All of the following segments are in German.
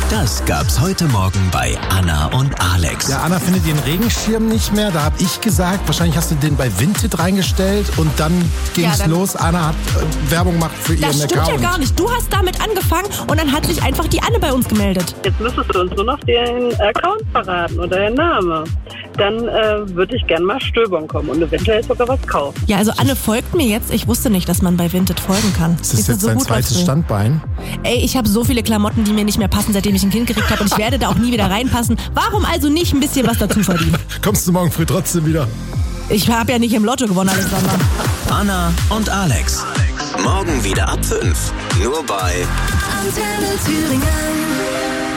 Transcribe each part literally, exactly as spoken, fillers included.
Das gab's heute Morgen bei Anna und Alex. Ja, Anna findet ihren Regenschirm nicht mehr. Da habe ich gesagt, wahrscheinlich hast du den bei Vinted reingestellt und dann ging's ja, dann los. Anna hat äh, Werbung gemacht für ihren Account. Das stimmt ja gar nicht. Du hast damit angefangen und dann hat sich einfach die Anne bei uns gemeldet. Jetzt müsstest du uns nur noch den Account verraten oder den Namen. Dann äh, würde ich gerne mal stöbern kommen und eventuell sogar was kaufen. Ja, also Anne folgt mir jetzt. Ich wusste nicht, dass man bei Vinted folgen kann. Ist das jetzt so dein zweites Standbein? Ey, ich habe so viele Klamotten, die mir nicht mehr passen, seitdem ich ein Kind gekriegt habe und ich werde da auch nie wieder reinpassen. Warum also nicht ein bisschen was dazu verdienen? Kommst du morgen früh trotzdem wieder? Ich habe ja nicht im Lotto gewonnen, Alexander. Anna und Alex. Morgen wieder ab fünf. Nur bei Antenne Thüringen.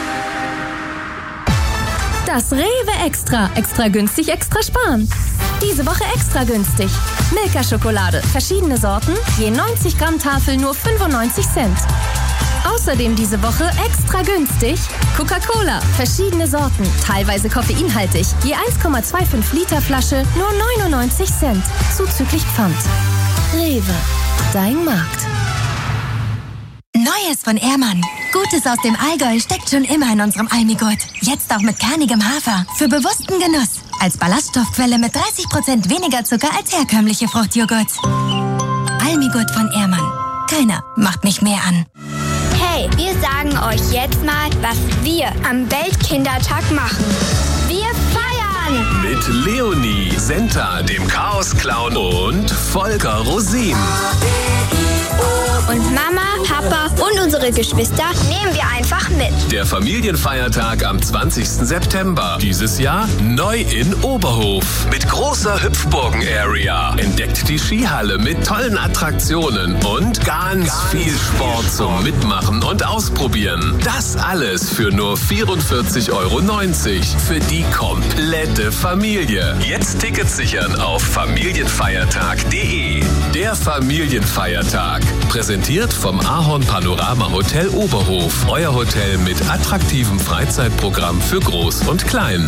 Das Rewe Extra. Extra günstig, extra sparen. Diese Woche extra günstig. Milka-Schokolade. Verschiedene Sorten. Je neunzig Gramm Tafel nur fünfundneunzig Cent. Außerdem diese Woche extra günstig. Coca-Cola. Verschiedene Sorten. Teilweise koffeinhaltig. Je eins Komma fünfundzwanzig Liter Flasche nur neunundneunzig Cent. Zuzüglich Pfand. Rewe. Dein Markt. Neues von Ehrmann. Gutes aus dem Allgäu steckt schon immer in unserem Almigurt. Jetzt auch mit kernigem Hafer. Für bewussten Genuss. Als Ballaststoffquelle mit dreißig Prozent weniger Zucker als herkömmliche Fruchtjoghurts. Almigurt von Ehrmann. Keiner macht mich mehr an. Hey, wir sagen euch jetzt mal, was wir am Weltkindertag machen. Wir feiern! Mit Leonie, Senta, dem Chaos-Clown und Volker Rosin. Und Mama, Papa und unsere Geschwister nehmen wir einfach mit. Der Familienfeiertag am zwanzigsten September. Dieses Jahr neu in Oberhof. Mit großer Hüpfburgen-Area. Entdeckt die Skihalle mit tollen Attraktionen und ganz viel Sport zum Mitmachen und Ausprobieren. Das alles für nur vierundvierzig Euro neunzig. Für die komplette Familie. Jetzt Tickets sichern auf familienfeiertag punkt de. Der Familienfeiertag. Präsentiert vom Ahorn Panorama Hotel Oberhof. Euer Hotel mit attraktivem Freizeitprogramm für Groß und Klein.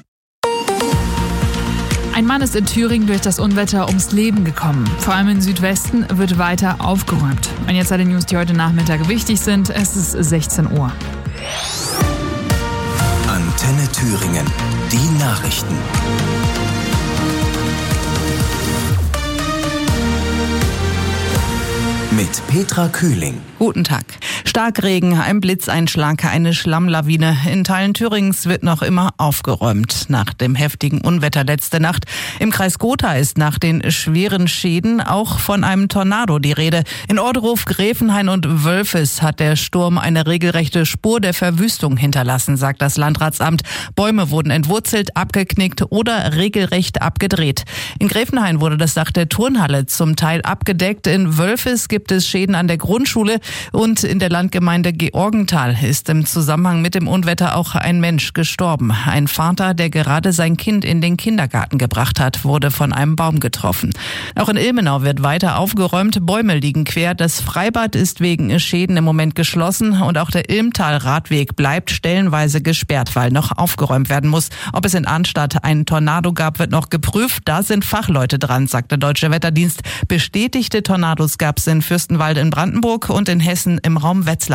Ein Mann ist in Thüringen durch das Unwetter ums Leben gekommen. Vor allem im Südwesten wird weiter aufgeräumt. Und jetzt alle News, die heute Nachmittag wichtig sind. Es ist sechzehn Uhr. Antenne Thüringen. Die Nachrichten. Mit Petra Kühling. Guten Tag. Starkregen, ein Blitzeinschlag, eine Schlammlawine. In Teilen Thürings wird noch immer aufgeräumt. Nach dem heftigen Unwetter letzte Nacht im Kreis Gotha ist nach den schweren Schäden auch von einem Tornado die Rede. In Orderhof, Gräfenhain und Wölfes hat der Sturm eine regelrechte Spur der Verwüstung hinterlassen, sagt das Landratsamt. Bäume wurden entwurzelt, abgeknickt oder regelrecht abgedreht. In Gräfenhain wurde das Dach der Turnhalle zum Teil abgedeckt. In Wölfes gibt es Schäden an der Grundschule und in der Landgemeinde Georgenthal ist im Zusammenhang mit dem Unwetter auch ein Mensch gestorben. Ein Vater, der gerade sein Kind in den Kindergarten gebracht hat, wurde von einem Baum getroffen. Auch in Ilmenau wird weiter aufgeräumt. Bäume liegen quer. Das Freibad ist wegen Schäden im Moment geschlossen und auch der Ilmtal-Radweg bleibt stellenweise gesperrt, weil noch aufgeräumt werden muss. Ob es in Arnstadt einen Tornado gab, wird noch geprüft. Da sind Fachleute dran, sagt der Deutsche Wetterdienst. Bestätigte Tornados gab es in Fürstenwalde in Brandenburg und in Hessen im Raum Wetzlar.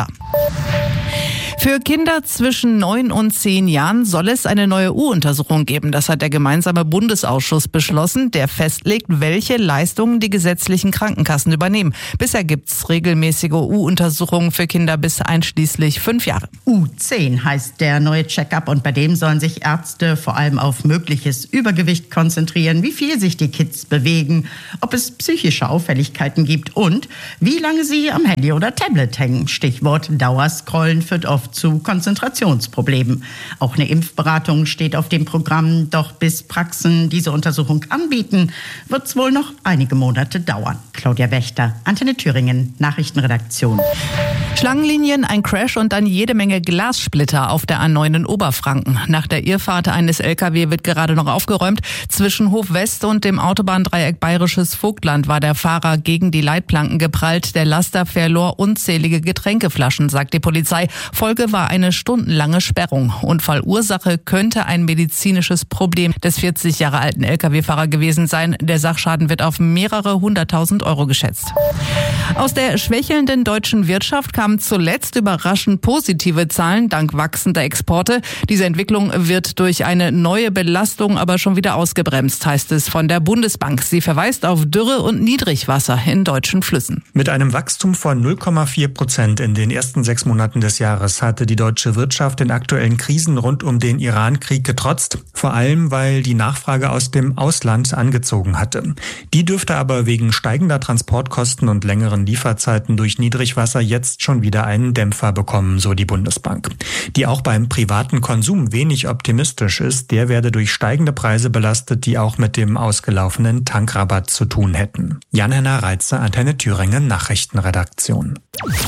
Für Kinder zwischen neun und zehn Jahren soll es eine neue U-Untersuchung geben. Das hat der gemeinsame Bundesausschuss beschlossen, der festlegt, welche Leistungen die gesetzlichen Krankenkassen übernehmen. Bisher gibt's regelmäßige U-Untersuchungen für Kinder bis einschließlich fünf Jahre. U zehn heißt der neue Check-up und bei dem sollen sich Ärzte vor allem auf mögliches Übergewicht konzentrieren, wie viel sich die Kids bewegen, ob es psychische Auffälligkeiten gibt und wie lange sie am Handy oder Tablet hängen. Stichwort Dauerscrollen führt oft zu Konzentrationsproblemen. Auch eine Impfberatung steht auf dem Programm, doch bis Praxen diese Untersuchung anbieten, wird es wohl noch einige Monate dauern. Claudia Wächter, Antenne Thüringen, Nachrichtenredaktion. Schlangenlinien, ein Crash und dann jede Menge Glassplitter auf der A neun in Oberfranken. Nach der Irrfahrt eines L K W wird gerade noch aufgeräumt. Zwischen Hof West und dem Autobahndreieck Bayerisches Vogtland war der Fahrer gegen die Leitplanken geprallt. Der Laster verlor unzählige Getränkeflaschen, sagt die Polizei. Folge Folge war eine stundenlange Sperrung. Unfallursache könnte ein medizinisches Problem des vierzig Jahre alten L K W-Fahrer gewesen sein. Der Sachschaden wird auf mehrere hunderttausend Euro geschätzt. Aus der schwächelnden deutschen Wirtschaft kamen zuletzt überraschend positive Zahlen dank wachsender Exporte. Diese Entwicklung wird durch eine neue Belastung aber schon wieder ausgebremst, heißt es von der Bundesbank. Sie verweist auf Dürre und Niedrigwasser in deutschen Flüssen. Mit einem Wachstum von null Komma vier Prozent in den ersten sechs Monaten des Jahres hatte die deutsche Wirtschaft den aktuellen Krisen rund um den Iran-Krieg getrotzt, vor allem weil die Nachfrage aus dem Ausland angezogen hatte. Die dürfte aber wegen steigender Transportkosten und längeren Lieferzeiten durch Niedrigwasser jetzt schon wieder einen Dämpfer bekommen, so die Bundesbank. Die auch beim privaten Konsum wenig optimistisch ist, der werde durch steigende Preise belastet, die auch mit dem ausgelaufenen Tankrabatt zu tun hätten. Jan-Henner Reitze, Antenne Thüringen, Nachrichtenredaktion.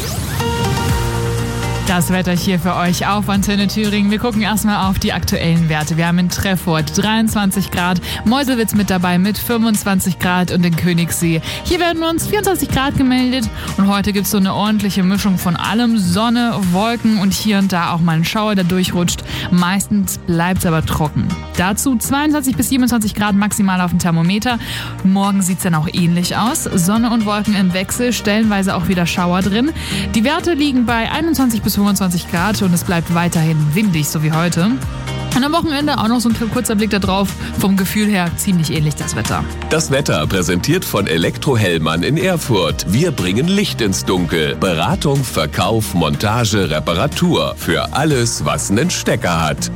Das Wetter hier für euch auf Antenne Thüringen. Wir gucken erstmal auf die aktuellen Werte. Wir haben in Treffort dreiundzwanzig Grad, Meuselwitz mit dabei mit fünfundzwanzig Grad und in Königssee. Hier werden uns vierundzwanzig Grad gemeldet und heute gibt es so eine ordentliche Mischung von allem. Sonne, Wolken und hier und da auch mal ein Schauer, der durchrutscht. Meistens bleibt es aber trocken. Dazu zweiundzwanzig bis siebenundzwanzig Grad maximal auf dem Thermometer. Morgen sieht es dann auch ähnlich aus. Sonne und Wolken im Wechsel, stellenweise auch wieder Schauer drin. Die Werte liegen bei einundzwanzig bis fünfundzwanzig Grad und es bleibt weiterhin windig, so wie heute. Und am Wochenende auch noch so ein kurzer Blick da drauf. Vom Gefühl her ziemlich ähnlich das Wetter. Das Wetter präsentiert von Elektro-Hellmann in Erfurt. Wir bringen Licht ins Dunkel. Beratung, Verkauf, Montage, Reparatur. Für alles, was einen Stecker hat.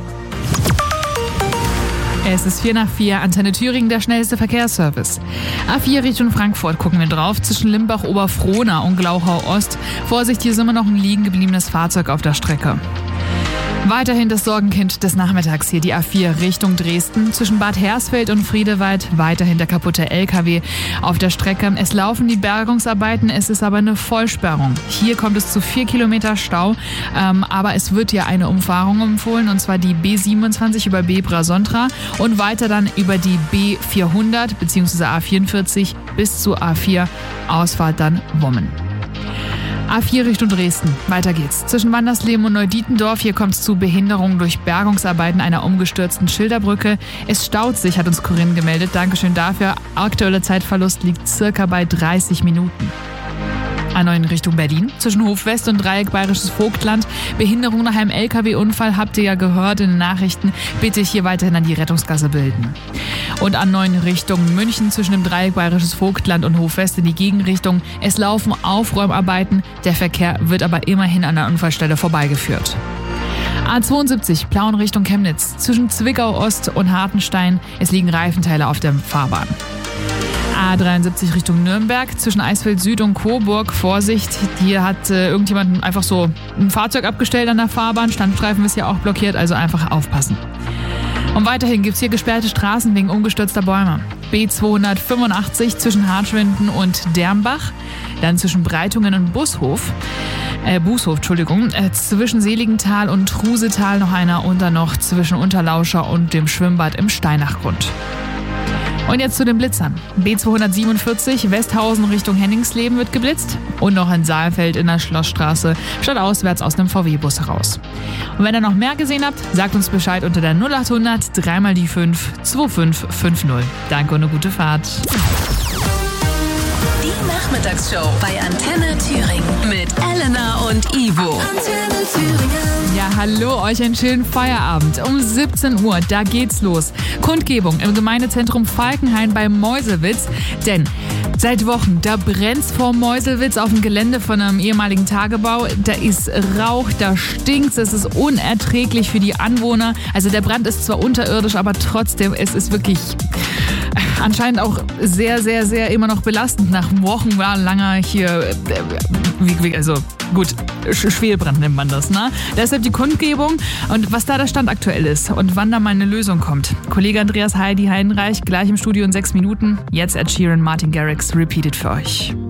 Es ist vier nach vier, Antenne Thüringen, der schnellste Verkehrsservice. A vier Richtung Frankfurt gucken wir drauf, zwischen Limbach-Oberfrohna und Glauchau-Ost. Vorsicht, hier ist immer noch ein liegen gebliebenes Fahrzeug auf der Strecke. Weiterhin das Sorgenkind des Nachmittags hier, die A vier Richtung Dresden. Zwischen Bad Hersfeld und Friedewald weiterhin der kaputte L K W auf der Strecke. Es laufen die Bergungsarbeiten, es ist aber eine Vollsperrung. Hier kommt es zu vier Kilometer Stau, ähm, aber es wird ja eine Umfahrung empfohlen, und zwar die B siebenundzwanzig über Bebra-Sontra und weiter dann über die B vierhundert bzw. A vierundvierzig bis zu A vier, Ausfahrt dann Wommen. A vier Richtung Dresden. Weiter geht's. Zwischen Wandersleben und Neudietendorf. Hier kommt es zu Behinderungen durch Bergungsarbeiten einer umgestürzten Schilderbrücke. Es staut sich, hat uns Corinne gemeldet. Dankeschön dafür. Aktueller Zeitverlust liegt circa bei dreißig Minuten. A neun in Richtung Berlin. Zwischen Hofwest und Dreieck Bayerisches Vogtland. Behinderung nach einem L K W-Unfall habt ihr ja gehört in den Nachrichten. Bitte hier weiterhin an die Rettungsgasse bilden. Und A neun in Richtung München zwischen dem Dreieck Bayerisches Vogtland und Hofwest in die Gegenrichtung. Es laufen Aufräumarbeiten. Der Verkehr wird aber immerhin an der Unfallstelle vorbeigeführt. A zweiundsiebzig Plauen Richtung Chemnitz. Zwischen Zwickau Ost und Hartenstein. Es liegen Reifenteile auf der Fahrbahn. A dreiundsiebzig Richtung Nürnberg, zwischen Eisfeld Süd und Coburg. Vorsicht, hier hat äh, irgendjemand einfach so ein Fahrzeug abgestellt an der Fahrbahn. Standstreifen ist ja auch blockiert, also einfach aufpassen. Und weiterhin gibt es hier gesperrte Straßen wegen umgestürzter Bäume. B zweihundertfünfundachtzig zwischen Hartschwinden und Dermbach. Dann zwischen Breitungen und Bushof. Äh, Bußhof, Entschuldigung. Äh, zwischen Seligenthal und Trusetal noch einer und dann noch zwischen Unterlauscher und dem Schwimmbad im Steinachgrund. Und jetzt zu den Blitzern. B zweihundertsiebenundvierzig Westhausen Richtung Henningsleben wird geblitzt und noch in Saalfeld in der Schlossstraße stadtauswärts aus einem V W-Bus heraus. Und wenn ihr noch mehr gesehen habt, sagt uns Bescheid unter der null achthundert drei mal die fünf zwei fünf fünf null. Danke und eine gute Fahrt. Die Nachmittagsshow bei Antenne Thüringen mit Elena und Ivo. Antenne Thüringen. Ja, hallo, euch einen schönen Feierabend. Um siebzehn Uhr, da geht's los. Kundgebung im Gemeindezentrum Falkenhain bei Meuselwitz. Denn seit Wochen, da brennt's vor Meuselwitz auf dem Gelände von einem ehemaligen Tagebau. Da ist Rauch, da stinkt's, es ist unerträglich für die Anwohner. Also der Brand ist zwar unterirdisch, aber trotzdem, es ist wirklich anscheinend auch sehr, sehr, sehr immer noch belastend nach wochenlanger hier, also gut, Schwelbrand nennt man das, ne? Deshalb die Kundgebung und was da der Stand aktuell ist und wann da mal eine Lösung kommt. Kollege Andreas Heidi Heidenreich gleich im Studio in sechs Minuten. Jetzt Ed Sheeran, Martin Garrix, repeated für euch.